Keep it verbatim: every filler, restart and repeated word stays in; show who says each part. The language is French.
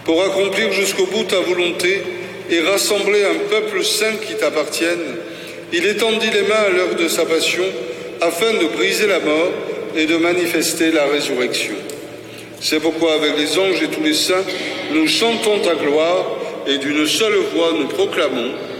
Speaker 1: Pour accomplir jusqu'au bout ta volonté et rassembler un peuple saint qui t'appartienne, il étendit les mains à l'heure de sa passion afin de briser la mort et de manifester la résurrection. C'est pourquoi, avec les anges et tous les saints, nous chantons ta gloire et d'une seule voix nous proclamons